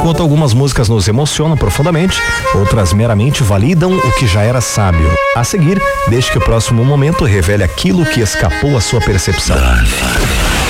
Enquanto algumas músicas nos emocionam profundamente, outras meramente validam o que já era sábio. A seguir, deixe que o próximo momento revele aquilo que escapou à sua percepção.